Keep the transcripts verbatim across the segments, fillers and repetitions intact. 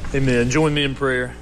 Amen. Join me in prayer.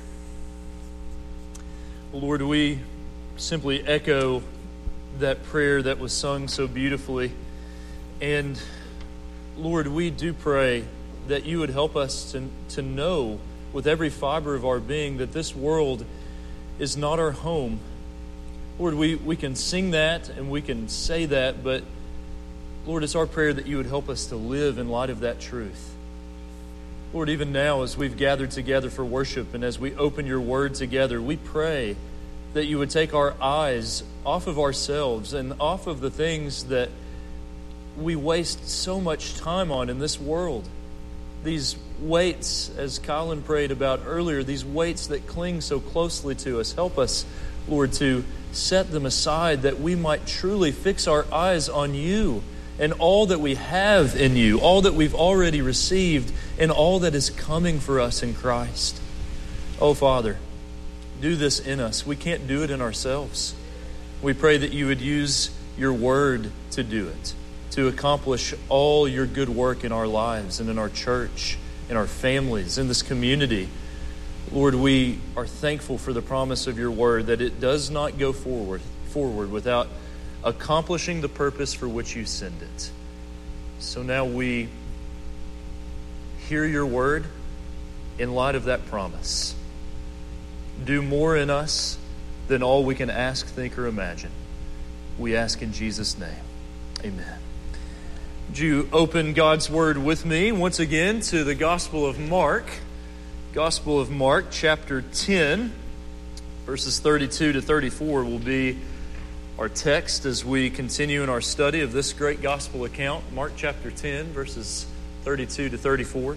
Lord, we simply echo that prayer that was sung so beautifully. And Lord, we do pray that you would help us to, to know with every fiber of our being that this world is not our home. Lord, we, we can sing that and we can say that, but Lord, it's our prayer that you would help us to live in light of that truth. Lord, even now as we've gathered together for worship and as we open your word together, we pray that you would take our eyes off of ourselves and off of the things that we waste so much time on in this world. These weights, as Colin prayed about earlier, these weights that cling so closely to us. Help us, Lord, to set them aside that we might truly fix our eyes on you and all that we have in you, all that we've already received, and all that is coming for us in Christ. Oh, Father, do this in us. We can't do it in ourselves. We pray that you would use your word to do it, to accomplish all your good work in our lives and in our church, in our families, in this community. Lord, we are thankful for the promise of your word that it does not go forward, forward without accomplishing the purpose for which you send it. So now we hear your word in light of that promise. Do more in us than all we can ask, think, or imagine. We ask in Jesus' name. Amen. Would you open God's word with me once again to the Gospel of Mark. Gospel of Mark, chapter ten, verses thirty-two to thirty-four will be our text as we continue in our study of this great gospel account. Mark chapter ten, verses thirty-two to thirty-four.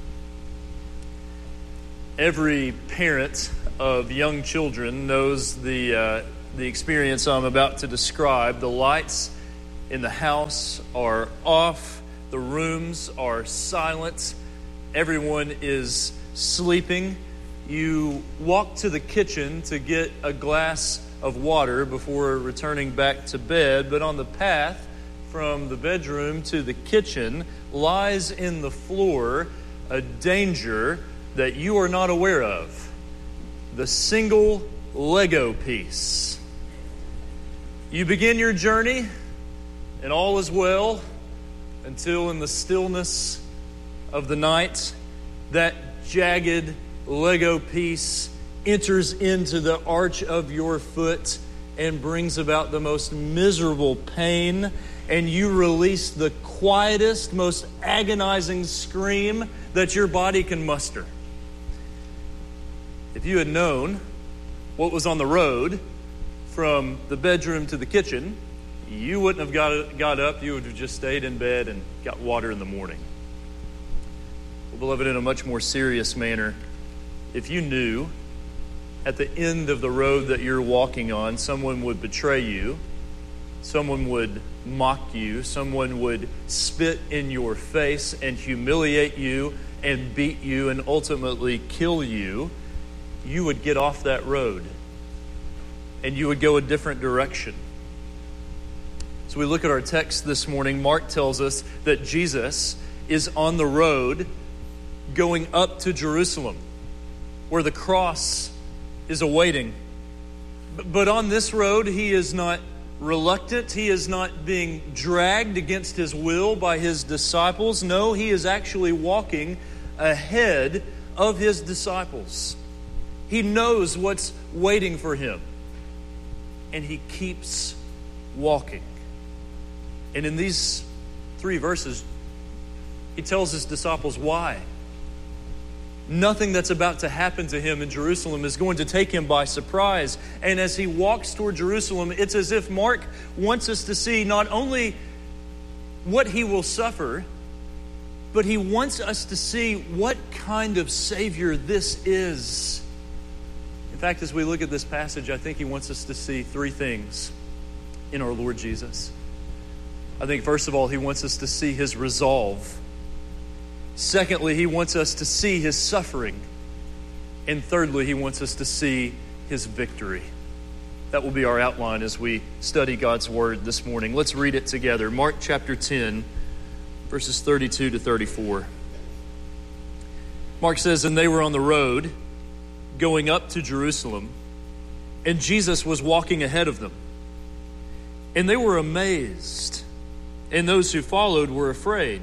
Every parent of young children knows the uh, the experience I'm about to describe. The lights in the house are off. The rooms are silent. Everyone is sleeping. You walk to the kitchen to get a glass of water before returning back to bed, but on the path from the bedroom to the kitchen lies in the floor a danger that you are not aware of. The single Lego piece. You begin your journey and all is well until in the stillness of the night that jagged Lego piece enters into the arch of your foot and brings about the most miserable pain, and you release the quietest, most agonizing scream that your body can muster. If you had known what was on the road from the bedroom to the kitchen, you wouldn't have got, got up. You would have just stayed in bed and got water in the morning. Well, beloved, in a much more serious manner, if you knew at the end of the road that you're walking on, someone would betray you, someone would mock you, someone would spit in your face and humiliate you and beat you and ultimately kill you, you would get off that road and you would go a different direction. So we look at our text this morning. Mark tells us that Jesus is on the road going up to Jerusalem, where the cross is awaiting. But on this road, he is not reluctant. He is not being dragged against his will by his disciples. No, he is actually walking ahead of his disciples. He knows what's waiting for him, and he keeps walking. And in these three verses, he tells his disciples why. Nothing that's about to happen to him in Jerusalem is going to take him by surprise. And as he walks toward Jerusalem, it's as if Mark wants us to see not only what he will suffer, but he wants us to see what kind of Savior this is. In fact, as we look at this passage, I think he wants us to see three things in our Lord Jesus. I think, first of all, he wants us to see his resolve. Secondly, he wants us to see his suffering. And thirdly, he wants us to see his victory. That will be our outline as we study God's word this morning. Let's read it together. Mark chapter ten, verses thirty-two to thirty-four. Mark says, and they were on the road going up to Jerusalem, and Jesus was walking ahead of them. And they were amazed, and those who followed were afraid.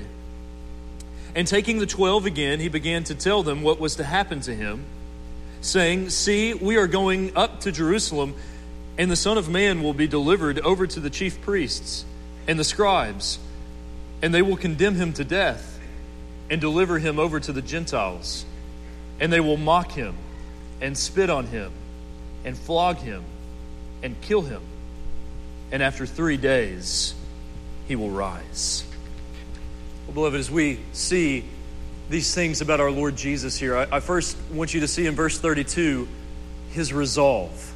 And taking the twelve again, he began to tell them what was to happen to him, saying, see, we are going up to Jerusalem, and the Son of Man will be delivered over to the chief priests and the scribes, and they will condemn him to death and deliver him over to the Gentiles. And they will mock him and spit on him and flog him and kill him. And after three days, he will rise. Well, beloved, as we see these things about our Lord Jesus here, I, I first want you to see in verse thirty-two his resolve.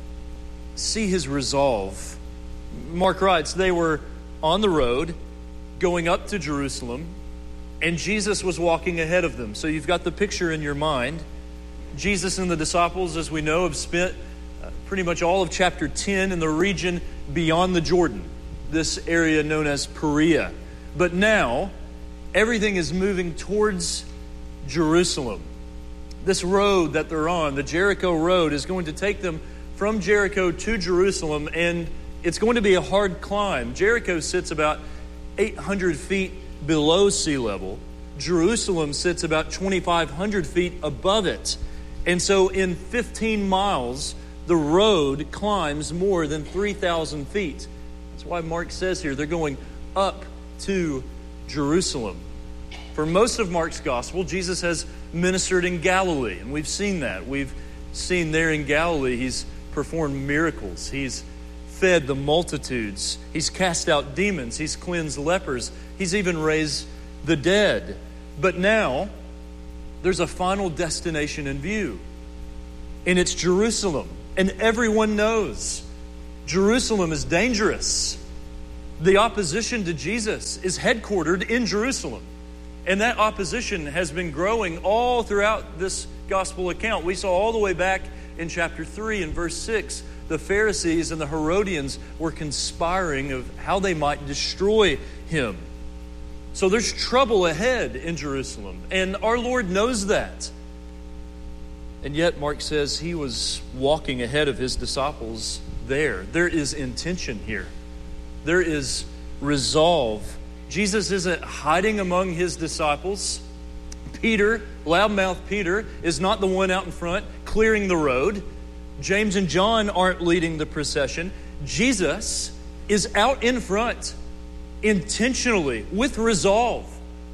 See his resolve. Mark writes, they were on the road going up to Jerusalem, and Jesus was walking ahead of them. So you've got the picture in your mind. Jesus and the disciples, as we know, have spent uh, pretty much all of chapter ten in the region beyond the Jordan, this area known as Perea. But now, everything is moving towards Jerusalem. This road that they're on, the Jericho Road, is going to take them from Jericho to Jerusalem, and it's going to be a hard climb. Jericho sits about eight hundred feet below sea level. Jerusalem sits about twenty-five hundred feet above it. And so in fifteen miles, the road climbs more than three thousand feet. That's why Mark says here they're going up to Jerusalem. For most of Mark's gospel, Jesus has ministered in Galilee, and we've seen that. We've seen there in Galilee, he's performed miracles. He's fed the multitudes. He's cast out demons. He's cleansed lepers. He's even raised the dead. But now, there's a final destination in view. And it's Jerusalem. And everyone knows Jerusalem is dangerous. The opposition to Jesus is headquartered in Jerusalem. And that opposition has been growing all throughout this gospel account. We saw all the way back in chapter three and verse six, the Pharisees and the Herodians were conspiring of how they might destroy him. So there's trouble ahead in Jerusalem, and our Lord knows that. And yet Mark says he was walking ahead of his disciples there. There is intention here. There is resolve. Jesus isn't hiding among his disciples. Peter, loudmouth Peter, is not the one out in front clearing the road. James and John aren't leading the procession. Jesus is out in front, intentionally, with resolve,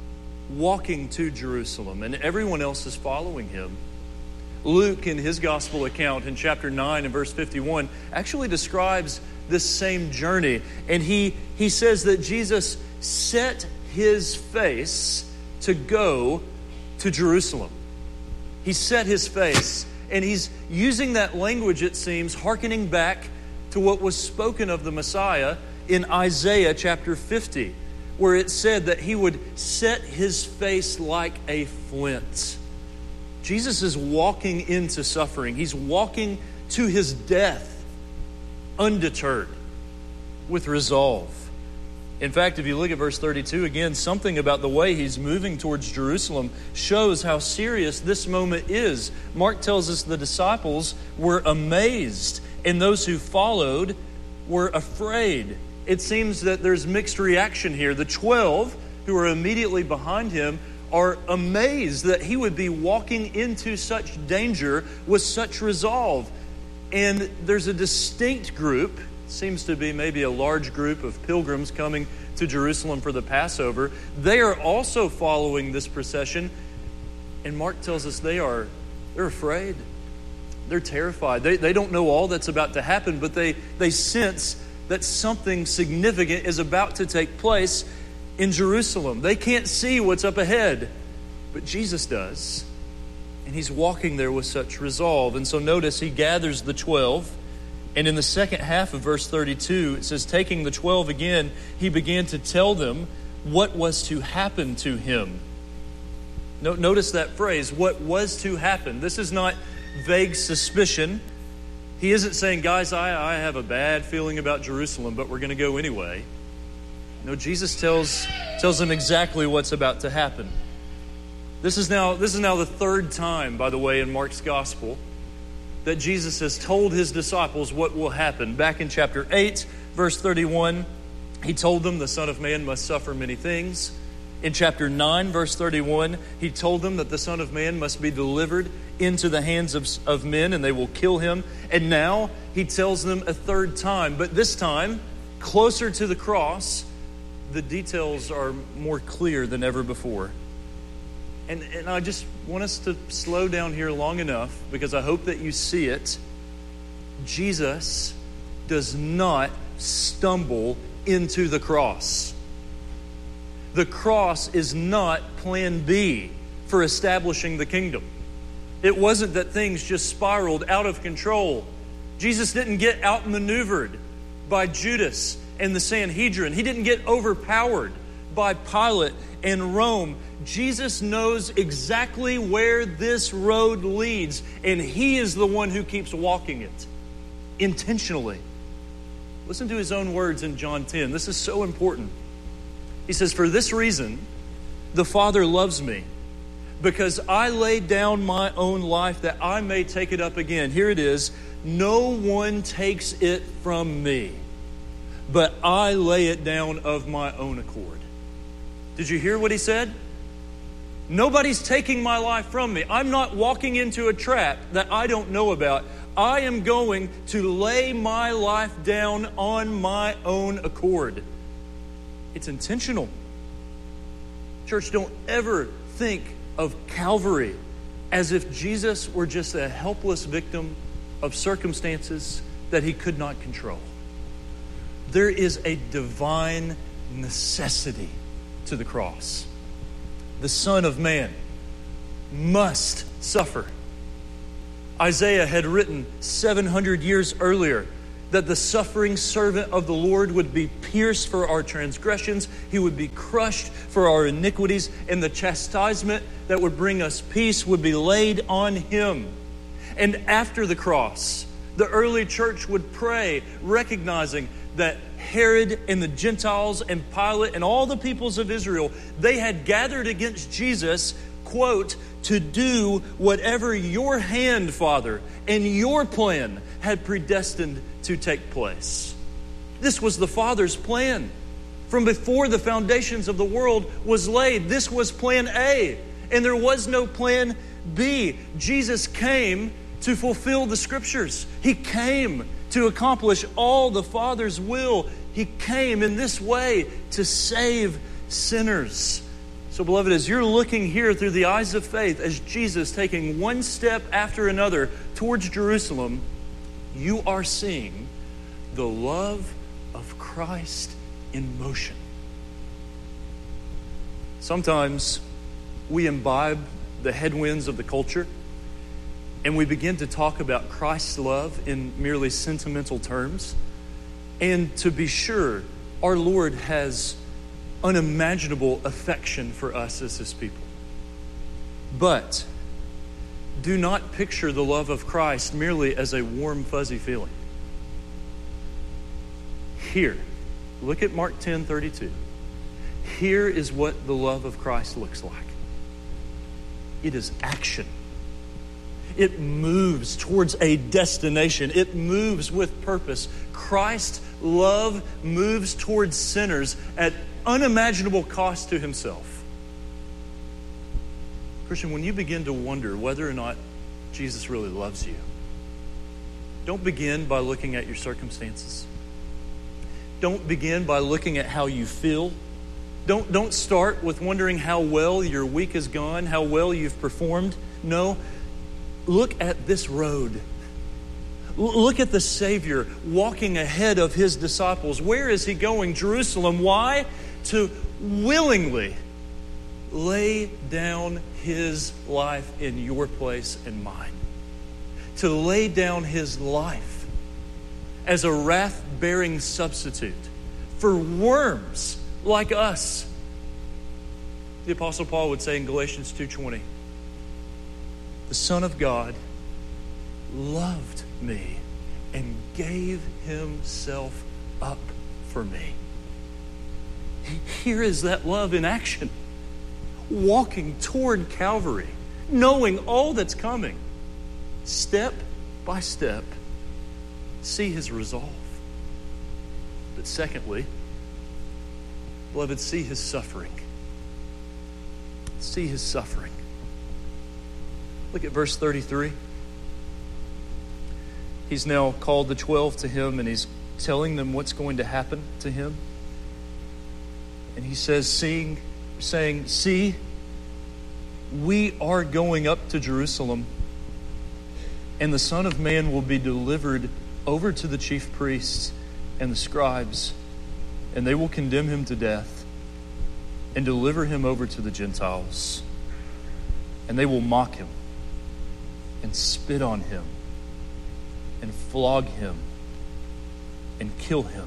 walking to Jerusalem, and everyone else is following him. Luke, in his gospel account in chapter nine and verse fifty-one, actually describes this same journey, and he, he says that Jesus set his face to go to Jerusalem. He set his face, and he's using that language, it seems, hearkening back to what was spoken of the Messiah in Isaiah chapter fifty, where it said that he would set his face like a flint. Jesus is walking into suffering. He's walking to his death undeterred, with resolve. In fact, if you look at verse thirty-two again, something about the way he's moving towards Jerusalem shows how serious this moment is. Mark tells us the disciples were amazed, and those who followed were afraid. It seems that there's mixed reaction here. The twelve, who are immediately behind him, are amazed that he would be walking into such danger with such resolve. And there's a distinct group, seems to be maybe a large group of pilgrims coming to Jerusalem for the Passover. They are also following this procession, and Mark tells us they are they're afraid. They're terrified. They, they don't know all that's about to happen, but they, they sense that something significant is about to take place in Jerusalem. They can't see what's up ahead, but Jesus does. And he's walking there with such resolve. And so notice he gathers the twelve. And in the second half of verse thirty-two, it says, taking the twelve again, he began to tell them what was to happen to him. No, notice that phrase, what was to happen. This is not vague suspicion. He isn't saying, guys, I, I have a bad feeling about Jerusalem, but we're going to go anyway. No, Jesus tells, tells them exactly what's about to happen. This is now, this is now the third time, by the way, in Mark's gospel that Jesus has told his disciples what will happen. Back in chapter eight, verse thirty-one, he told them the Son of Man must suffer many things. In chapter nine, verse thirty-one, he told them that the Son of Man must be delivered into the hands of, of men and they will kill him. And now he tells them a third time, but this time, closer to the cross, the details are more clear than ever before. And, and I just want us to slow down here long enough because I hope that you see it. Jesus does not stumble into the cross. The cross is not plan B for establishing the kingdom. It wasn't that things just spiraled out of control. Jesus didn't get outmaneuvered by Judas and the Sanhedrin. He didn't get overpowered by Pilate and Rome. Jesus knows exactly where this road leads, and he is the one who keeps walking it intentionally. Listen to his own words in John ten. This is so important. He says, "For this reason, the Father loves me, because I laid down my own life that I may take it up again." Here it is. "No one takes it from me, but I lay it down of my own accord." Did you hear what he said? Nobody's taking my life from me. I'm not walking into a trap that I don't know about. I am going to lay my life down on my own accord. It's intentional. Church, don't ever think of Calvary as if Jesus were just a helpless victim of circumstances that he could not control. There is a divine necessity to the cross. The Son of Man must suffer. Isaiah had written seven hundred years earlier that the suffering servant of the Lord would be pierced for our transgressions, he would be crushed for our iniquities, and the chastisement that would bring us peace would be laid on him. And after the cross, the early church would pray, recognizing that Herod and the Gentiles and Pilate and all the peoples of Israel, they had gathered against Jesus, quote, "to do whatever your hand, Father, and your plan had predestined to take place." This was the Father's plan. From before the foundations of the world was laid, this was plan A, and there was no plan B. Jesus came to fulfill the Scriptures. He came to accomplish all the Father's will. He came in this way to save sinners. So, beloved, as you're looking here through the eyes of faith, as Jesus taking one step after another towards Jerusalem, you are seeing the love of Christ in motion. Sometimes we imbibe the headwinds of the culture and we begin to talk about Christ's love in merely sentimental terms. And to be sure, our Lord has unimaginable affection for us as his people. But do not picture the love of Christ merely as a warm, fuzzy feeling. Here, look at Mark ten thirty-two. Here is what the love of Christ looks like. It is action. It moves towards a destination. It moves with purpose. Christ's love moves towards sinners at unimaginable cost to himself. Christian, when you begin to wonder whether or not Jesus really loves you, don't begin by looking at your circumstances. Don't begin by looking at how you feel. Don't, don't start with wondering how well your week has gone, how well you've performed. No, look at this road. Look at the Savior walking ahead of his disciples. Where is he going? Jerusalem. Why? To willingly lay down his life in your place and mine. To lay down his life as a wrath-bearing substitute for worms like us. The Apostle Paul would say in Galatians two twenty, the Son of God loved me and gave himself up for me. Here is that love in action. walking toward Calvary, knowing all that's coming, step by step, see his resolve. But secondly, beloved, see his suffering. See his suffering. Look at verse thirty-three. He's now called the twelve to him, and he's telling them what's going to happen to him. And he says, seeing, saying, see, we are going up to Jerusalem, and the Son of Man will be delivered over to the chief priests and the scribes, and they will condemn him to death and deliver him over to the Gentiles. And they will mock him and spit on him and flog him and kill him.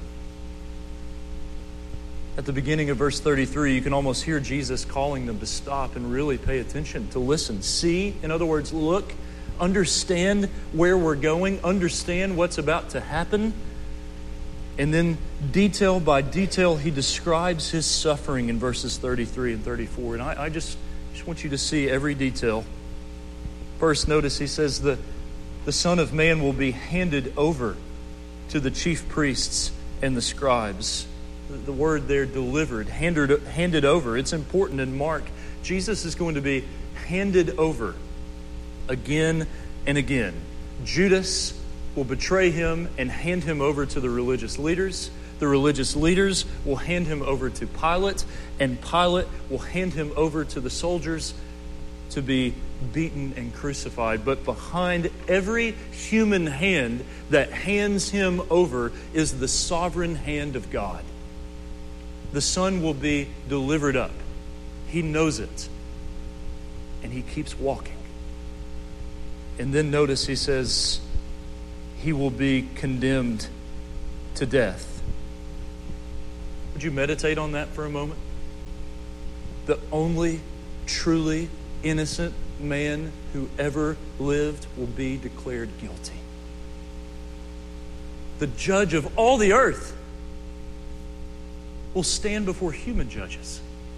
At the beginning of verse thirty-three, you can almost hear Jesus calling them to stop and really pay attention, to listen. See, in other words, look, understand where we're going, understand what's about to happen. And then detail by detail, he describes his suffering in verses thirty-three and thirty-four. And I, I just, just want you to see every detail. First, notice he says the, the Son of Man will be handed over to the chief priests and the scribes. The, the word there, delivered, handed, handed over. It's important in Mark. Jesus is going to be handed over again and again. Judas will betray him and hand him over to the religious leaders. The religious leaders will hand him over to Pilate, and Pilate will hand him over to the soldiers to be beaten and crucified. But behind every human hand that hands him over is the sovereign hand of God. The Son will be delivered up. He knows it. And he keeps walking. And then notice he says, he will be condemned to death. Would you meditate on that for a moment? The only truly innocent man who ever lived will be declared guilty. The judge of all the earth will stand before human judges.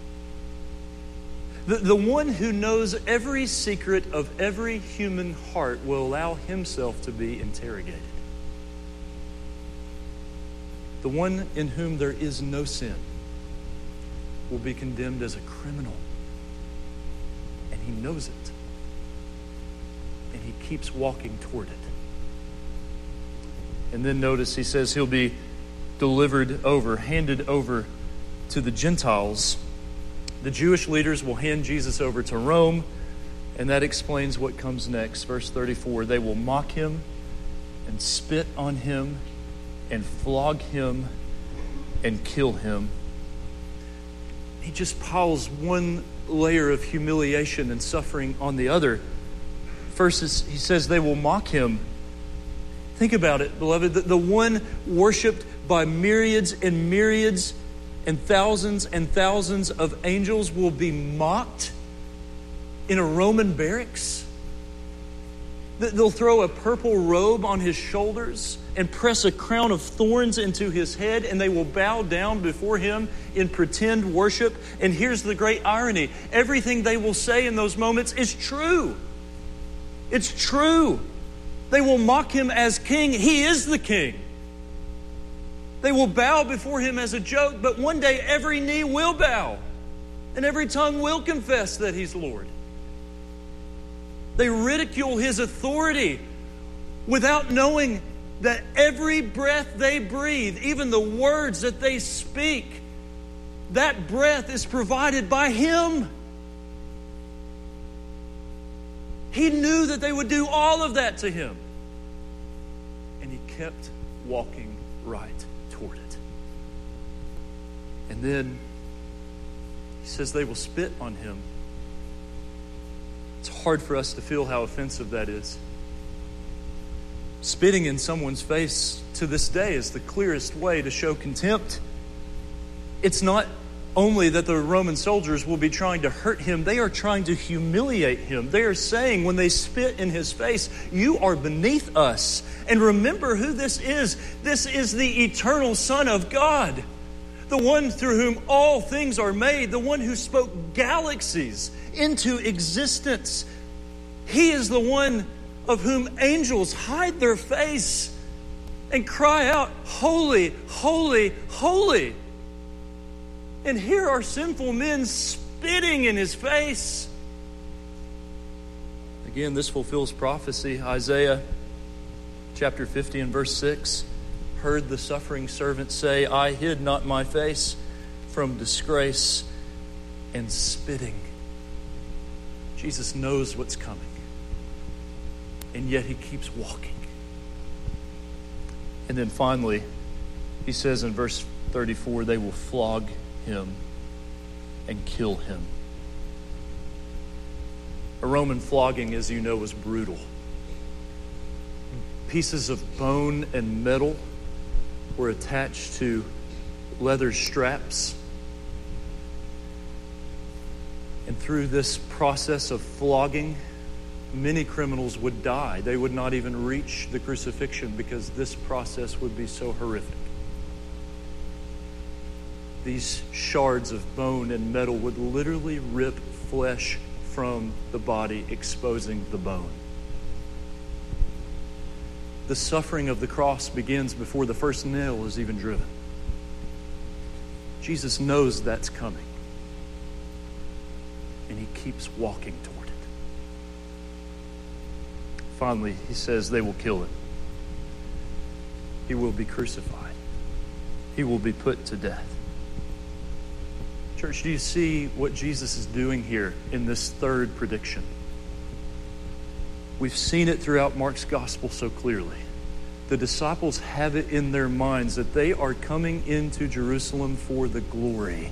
The, the one who knows every secret of every human heart will allow himself to be interrogated. The one in whom there is no sin will be condemned as a criminal. And he knows it. And he keeps walking toward it. And then notice he says he'll be delivered over, handed over to the Gentiles. The Jewish leaders will hand Jesus over to Rome, and that explains what comes next. Verse thirty-four, they will mock him and spit on him and flog him and kill him. He just piles one layer of humiliation and suffering on the other. First, he says they will mock him. Think about it, beloved. The, the one worshipped by myriads and myriads and thousands and thousands of angels will be mocked in a Roman barracks. They'll throw a purple robe on his shoulders and press a crown of thorns into his head, and they will bow down before him in pretend worship. And here's the great irony. Everything they will say in those moments is true. It's true. They will mock him as king. He is the king. They will bow before him as a joke, but one day every knee will bow and every tongue will confess that he's Lord. They ridicule his authority without knowing that every breath they breathe, even the words that they speak, that breath is provided by him. He knew that they would do all of that to him. And he kept walking right toward it. And then he says they will spit on him. It's hard for us to feel how offensive that is. Spitting in someone's face to this day is the clearest way to show contempt. It's not only that the Roman soldiers will be trying to hurt him, they are trying to humiliate him. They are saying when they spit in his face, you are beneath us. And remember who this is. This is the eternal Son of God, the one through whom all things are made, the one who spoke galaxies into existence. He is the one of whom angels hide their face and cry out, "Holy, holy, holy." And here are sinful men spitting in his face. Again, this fulfills prophecy. Isaiah chapter fifty and verse six. Heard the suffering servant say, "I hid not my face from disgrace and spitting." Jesus knows what's coming, and yet he keeps walking. And then finally, he says in verse thirty-four, they will flog him and kill him. A Roman flogging, as you know, was brutal. Pieces of bone and metal were attached to leather straps. And through this process of flogging, many criminals would die. They would not even reach the crucifixion because this process would be so horrific. These shards of bone and metal would literally rip flesh from the body, exposing the bone. The suffering of the cross begins before the first nail is even driven. Jesus knows that's coming, and he keeps walking toward it. Finally, he says they will kill him. He will be crucified. He will be put to death. Church, do you see what Jesus is doing here in this third prediction? We've seen it throughout Mark's gospel so clearly. The disciples have it in their minds that they are coming into Jerusalem for the glory.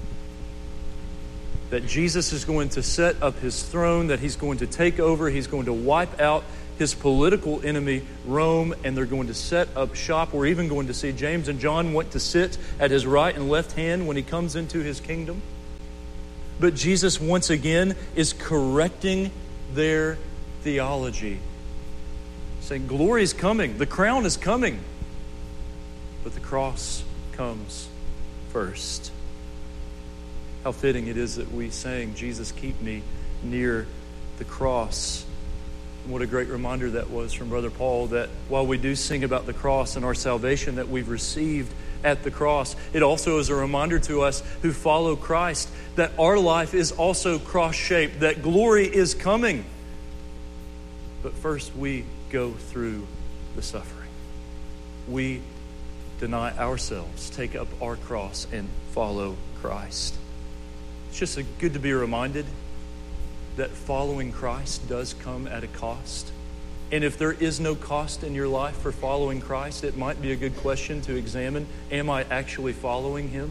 That Jesus is going to set up his throne, that he's going to take over, he's going to wipe out his political enemy, Rome, and they're going to set up shop. We're even going to see James and John want to sit at his right and left hand when he comes into his kingdom. But Jesus, once again, is correcting their theology, saying, glory is coming, the crown is coming, but the cross comes first. How fitting it is that we sang, Jesus, keep me near the cross. And what a great reminder that was from Brother Paul, that while we do sing about the cross and our salvation that we've received at the cross, it also is a reminder to us who follow Christ that our life is also cross-shaped, that glory is coming. But first we go through the suffering. We deny ourselves, take up our cross, and follow Christ. It's just a good to be reminded that following Christ does come at a cost. And if there is no cost in your life for following Christ, it might be a good question to examine, am I actually following him?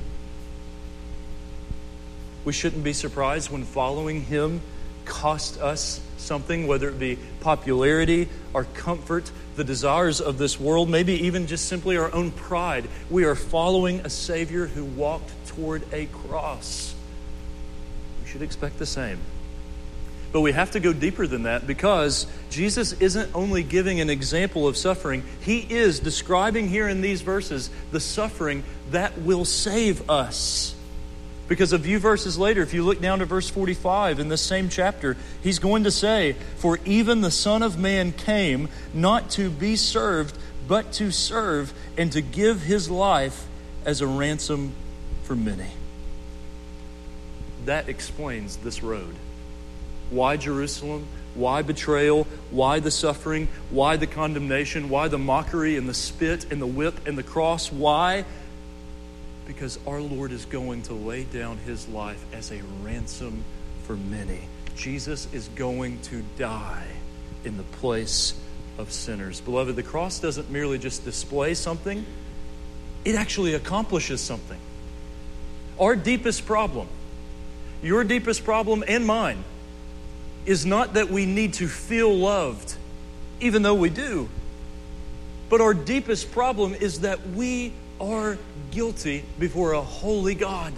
We shouldn't be surprised when following him costs us something, whether it be popularity, our comfort, the desires of this world, maybe even just simply our own pride. We are following a Savior who walked toward a cross. We should expect the same. But we have to go deeper than that, because Jesus isn't only giving an example of suffering. He is describing here in these verses the suffering that will save us. Because a few verses later, if you look down to verse forty-five in this same chapter, he's going to say, for even the Son of Man came not to be served, but to serve and to give his life as a ransom for many. That explains this road. Why Jerusalem? Why betrayal? Why the suffering? Why the condemnation? Why the mockery and the spit and the whip and the cross? Why? Because our Lord is going to lay down his life as a ransom for many. Jesus is going to die in the place of sinners. Beloved, the cross doesn't merely just display something, it actually accomplishes something. Our deepest problem, your deepest problem and mine, is not that we need to feel loved, even though we do. But our deepest problem is that we are guilty before a holy God.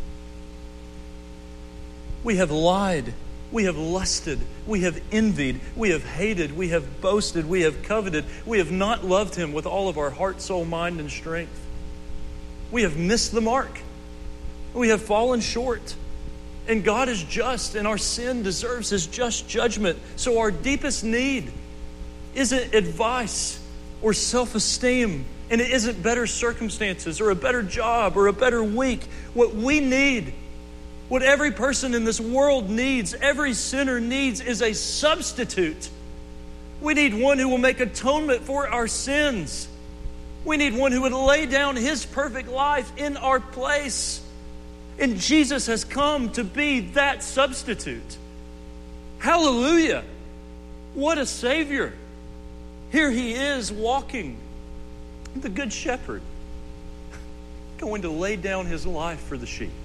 We have lied. We have lusted. We have envied. We have hated. We have boasted. We have coveted. We have not loved him with all of our heart, soul, mind, and strength. We have missed the mark. We have fallen short. And God is just, and our sin deserves His just judgment. So our deepest need isn't advice or self-esteem, and it isn't better circumstances or a better job or a better week. What we need, what every person in this world needs, every sinner needs, is a substitute. We need one who will make atonement for our sins. We need one who would lay down His perfect life in our place. And Jesus has come to be that substitute. Hallelujah! What a Savior! Here He is walking, the Good Shepherd, going to lay down His life for the sheep.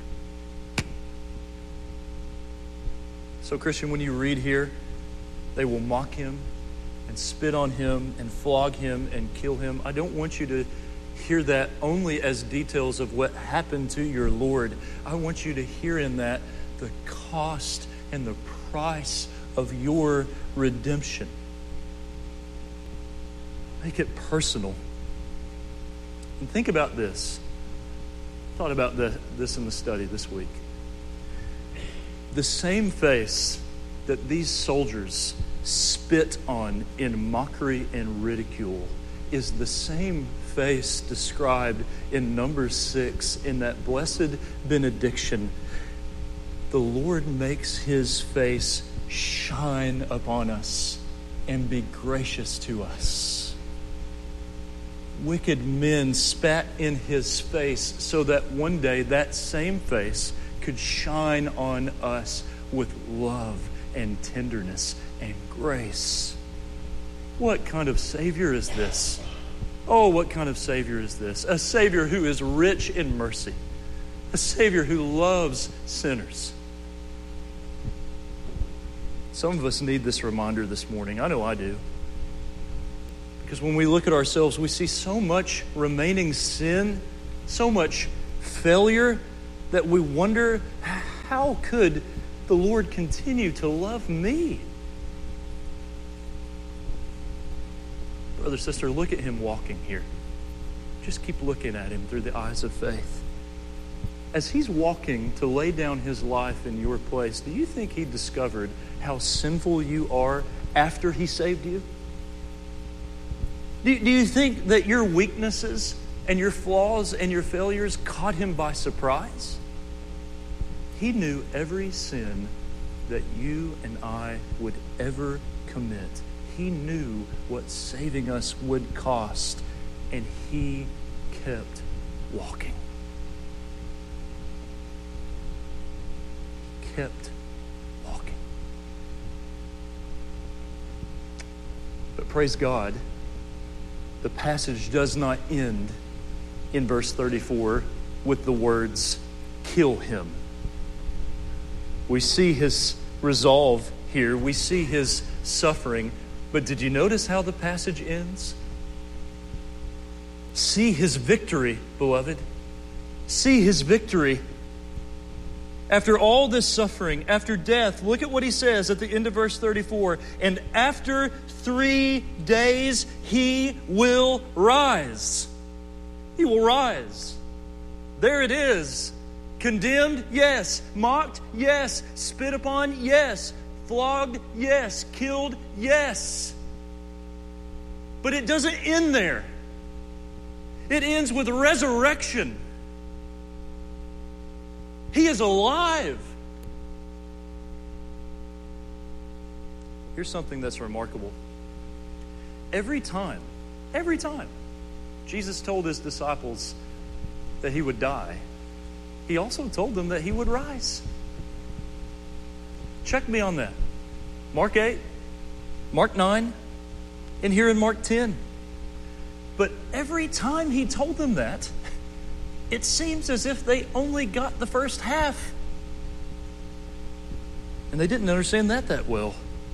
So, Christian, when you read here, they will mock Him and spit on Him and flog Him and kill Him. I don't want you to hear that only as details of what happened to your Lord. I want you to hear in that the cost and the price of your redemption. Make it personal. And think about this. I thought about the, this in the study this week. The same face that these soldiers spit on in mockery and ridicule is the same face described in Numbers six in that blessed benediction. The Lord makes His face shine upon us and be gracious to us. Wicked men spat in His face so that one day that same face could shine on us with love and tenderness and grace. What kind of Savior is this? Oh, what kind of Savior is this? A Savior who is rich in mercy. A Savior who loves sinners. Some of us need this reminder this morning. I know I do. Because when we look at ourselves, we see so much remaining sin, so much failure, that we wonder, how could the Lord continue to love me? Brother, sister, look at Him walking here. Just keep looking at Him through the eyes of faith. As He's walking to lay down His life in your place, do you think He discovered how sinful you are after He saved you? Do, do you think that your weaknesses and your flaws and your failures caught Him by surprise? He knew every sin that you and I would ever commit. He knew what saving us would cost, and He kept walking. He kept walking. But praise God, the passage does not end in verse thirty-four with the words, "Kill him." We see His resolve here. We see His suffering. But did you notice how the passage ends? See His victory, beloved. See His victory. After all this suffering, after death, look at what He says at the end of verse thirty-four. And after three days, He will rise. He will rise. There it is. Condemned? Yes. Mocked? Yes. Spit upon? Yes. Flogged? Yes. Killed? Yes. But it doesn't end there. It ends with resurrection. He is alive. Here's something that's remarkable. Every time, every time Jesus told His disciples that He would die, He also told them that He would rise. Check me on that. Mark eight, Mark nine, and here in Mark ten. But every time He told them that, it seems as if they only got the first half. And they didn't understand that that well.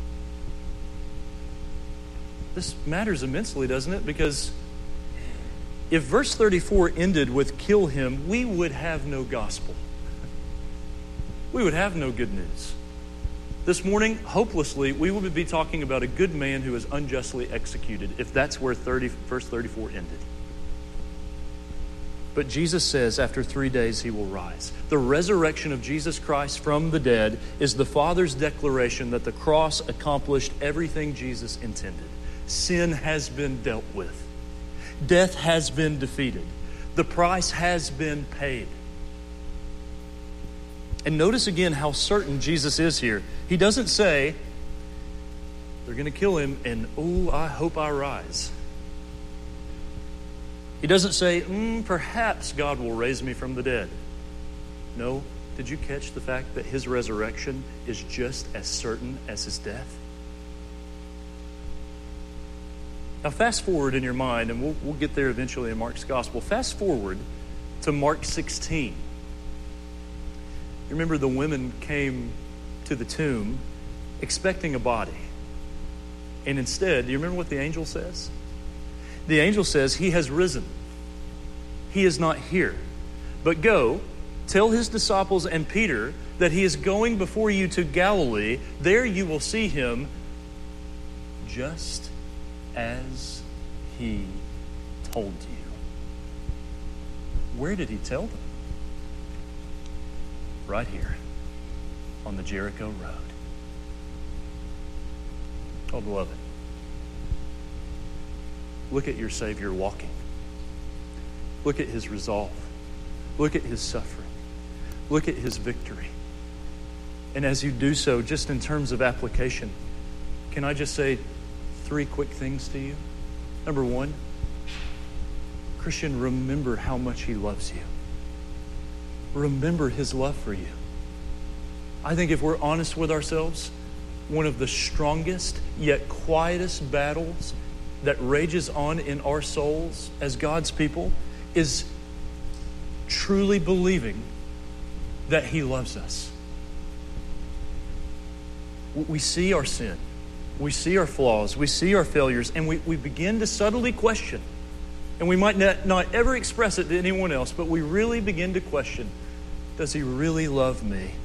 This matters immensely, doesn't it? Because if verse thirty-four ended with "kill him," we would have no gospel. We would have no good news. This morning, hopelessly, we would be talking about a good man who is unjustly executed, if that's where thirty, verse thirty-four ended. But Jesus says after three days he will rise. The resurrection of Jesus Christ from the dead is the Father's declaration that the cross accomplished everything Jesus intended. Sin has been dealt with. Death has been defeated. The price has been paid. And notice again how certain Jesus is here. He doesn't say, they're going to kill him and, oh, I hope I rise. He doesn't say, mm, perhaps God will raise me from the dead. No. Did you catch the fact that his resurrection is just as certain as his death? Now fast forward in your mind, and we'll, we'll get there eventually in Mark's gospel. Fast forward to Mark sixteen. You remember the women came to the tomb expecting a body. And instead, do you remember what the angel says? The angel says, he has risen. He is not here. But go, tell his disciples and Peter that he is going before you to Galilee. There you will see him just as he told you. Where did he tell them? Right here on the Jericho Road. Oh, beloved, look at your Savior walking. Look at his resolve. Look at his suffering. Look at his victory. And as you do so, just in terms of application, can I just say three quick things to you? Number one, Christian, remember how much he loves you. Remember his love for you. I think if we're honest with ourselves, one of the strongest yet quietest battles that rages on in our souls as God's people is truly believing that he loves us. We see our sin. We see our flaws. We see our failures. And we, we begin to subtly question. And we might not, not ever express it to anyone else, but we really begin to question, does he really love me?